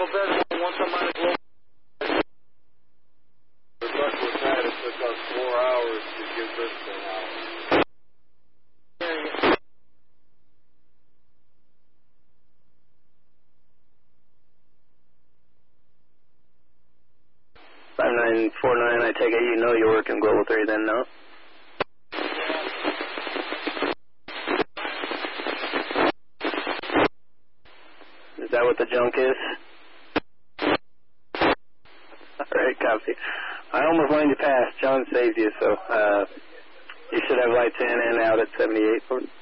a better one once I'm on the global. The bus was had, it took us 4 hours to get this thing out. $5949, I take it you know you're working Global 3 then, no? Is that what the junk is? Alright, copy. I almost lined you past. John saves you, so you should have lights in and out at 78.